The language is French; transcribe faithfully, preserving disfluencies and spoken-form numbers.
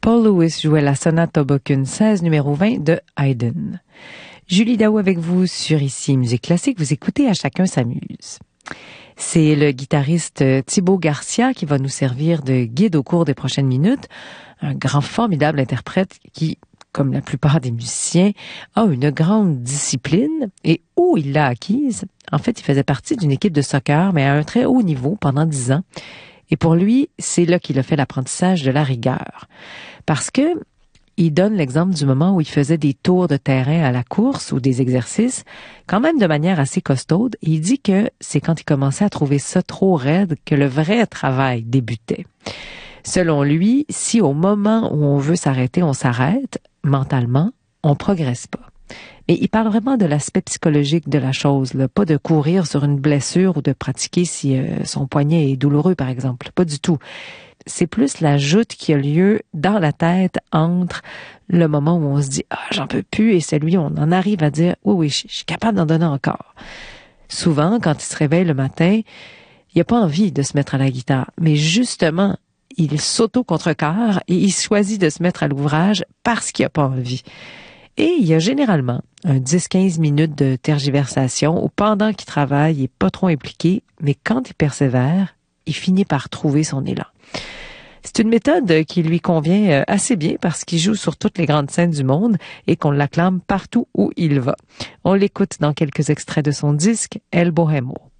Paul Lewis jouait la sonate Opus seize numéro vingt de Haydn. Julie Daou avec vous sur Ici Musique Classique. Vous écoutez À chacun s'amuse. C'est le guitariste Thibaut Garcia qui va nous servir de guide au cours des prochaines minutes. Un grand, formidable interprète qui, comme la plupart des musiciens, a une grande discipline. Et où il l'a acquise? En fait, il faisait partie d'une équipe de soccer, mais à un très haut niveau pendant dix ans. Et pour lui, c'est là qu'il a fait l'apprentissage de la rigueur. Parce que il donne l'exemple du moment où il faisait des tours de terrain à la course ou des exercices, quand même de manière assez costaude. Et il dit que c'est quand il commençait à trouver ça trop raide que le vrai travail débutait. Selon lui, si au moment où on veut s'arrêter, on s'arrête, mentalement, on progresse pas. Mais il parle vraiment de l'aspect psychologique de la chose, là, pas de courir sur une blessure ou de pratiquer si euh, son poignet est douloureux, par exemple. Pas du tout. C'est plus la joute qui a lieu dans la tête entre le moment où on se dit « Ah, j'en peux plus » et celui où on en arrive à dire « Oui, oui, je suis capable d'en donner encore ». Souvent, quand il se réveille le matin, il n'a pas envie de se mettre à la guitare. Mais justement, il s'auto-contrecarre et il choisit de se mettre à l'ouvrage parce qu'il n'a pas envie. Et il y a généralement un dix à quinze minutes de tergiversation où pendant qu'il travaille, il n'est pas trop impliqué, mais quand il persévère, il finit par trouver son élan. C'est une méthode qui lui convient assez bien parce qu'il joue sur toutes les grandes scènes du monde et qu'on l'acclame partout où il va. On l'écoute dans quelques extraits de son disque El Bohemo.